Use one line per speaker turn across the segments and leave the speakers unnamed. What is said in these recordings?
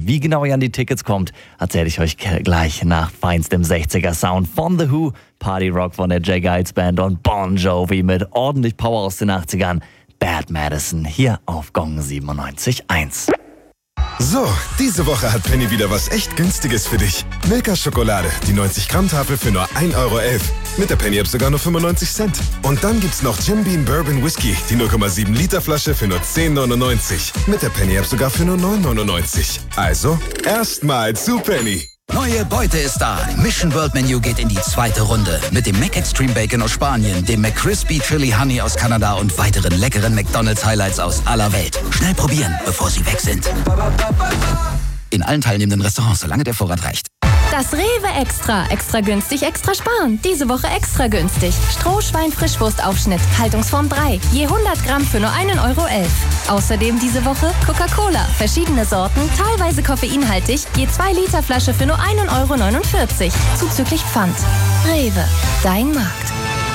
Wie genau ihr an die Tickets kommt, erzähle ich euch gleich nach feinstem 60er Sound von The Who, Party Rock von der J. Geils Band und Bon Jovi mit ordentlich Power aus den 80ern. Bad Madison hier auf Gong 97.1.
So, diese Woche hat Penny wieder was echt Günstiges für dich. Milka-Schokolade, die 90-Gramm-Tafel für nur 1,11 Euro. Mit der Penny-App sogar nur 95 Cent. Und dann gibt's noch Jim Beam Bourbon Whisky, die 0,7 Liter Flasche für nur 10,99. Mit der Penny-App sogar für nur 9,99. Also, erstmal zu Penny.
Neue Beute ist da. Mission World Menu geht in die zweite Runde. Mit dem Mac Extreme Bacon aus Spanien, dem McCrispy Chili Honey aus Kanada und weiteren leckeren McDonald's Highlights aus aller Welt. Schnell probieren, bevor sie weg sind. In allen teilnehmenden Restaurants, solange der Vorrat reicht.
Das Rewe Extra. Extra günstig, extra sparen. Diese Woche extra günstig. Strohschwein-Frischwurstaufschnitt, Haltungsform 3. Je 100 Gramm für nur 1,11 Euro. Außerdem diese Woche Coca-Cola. Verschiedene Sorten, teilweise koffeinhaltig. Je 2 Liter Flasche für nur 1,49 Euro. Zuzüglich Pfand. Rewe. Dein Markt.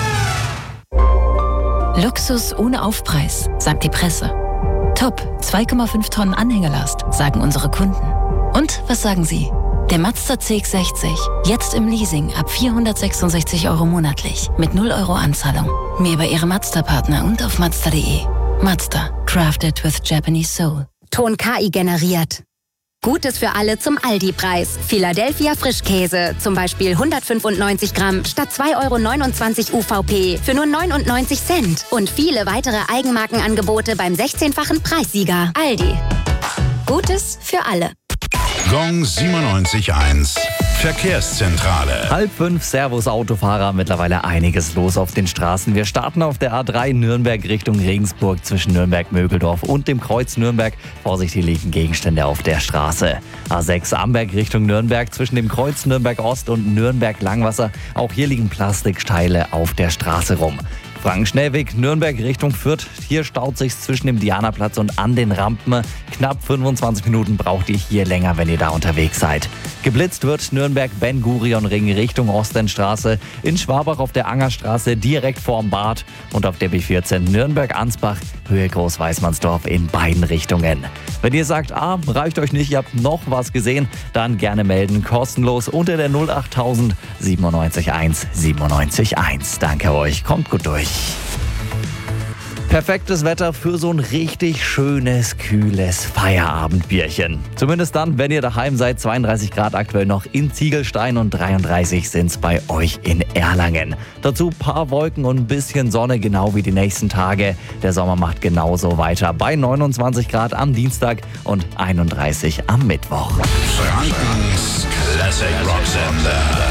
Luxus ohne Aufpreis, sagt die Presse. Top, 2,5 Tonnen Anhängerlast, sagen unsere Kunden. Und was sagen Sie? Der Mazda CX-60, jetzt im Leasing ab 466 Euro monatlich, mit 0 Euro Anzahlung. Mehr bei Ihrem Mazda-Partner und auf Mazda.de. Mazda, crafted with Japanese soul.
Ton KI generiert. Gutes für alle zum Aldi-Preis. Philadelphia Frischkäse, zum Beispiel 195 Gramm statt 2,29 Euro UVP für nur 99 Cent. Und viele weitere Eigenmarkenangebote beim 16-fachen Preissieger. Aldi. Gutes für alle.
Gong 97.1 Verkehrszentrale.
4:30, Servus Autofahrer, mittlerweile einiges los auf den Straßen. Wir starten auf der A3 Nürnberg Richtung Regensburg zwischen Nürnberg-Mögeldorf und dem Kreuz Nürnberg. Vorsicht, hier liegen Gegenstände auf der Straße. A6 Amberg Richtung Nürnberg zwischen dem Kreuz Nürnberg-Ost und Nürnberg-Langwasser. Auch hier liegen Plastiksteile auf der Straße rum. Frankenschnellweg Nürnberg Richtung Fürth. Hier staut sich zwischen dem Dianaplatz und an den Rampen. Knapp 25 Minuten braucht ihr hier länger, wenn ihr da unterwegs seid. Geblitzt wird Nürnberg-Ben-Gurion-Ring Richtung Ostenstraße. In Schwabach auf der Angerstraße direkt vorm Bad. Und auf der B14 Nürnberg-Ansbach, Höhe Großweißmannsdorf in beiden Richtungen. Wenn ihr sagt, reicht euch nicht, ihr habt noch was gesehen, dann gerne melden. Kostenlos unter der 08000 971 971. Danke euch, kommt gut durch. Perfektes Wetter für so ein richtig schönes, kühles Feierabendbierchen. Zumindest dann, wenn ihr daheim seid. 32 Grad aktuell noch in Ziegelstein und 33 sind es bei euch in Erlangen. Dazu paar Wolken und ein bisschen Sonne, genau wie die nächsten Tage. Der Sommer macht genauso weiter bei 29 Grad am Dienstag und 31 am Mittwoch.
Frankens Classic Rock Sender.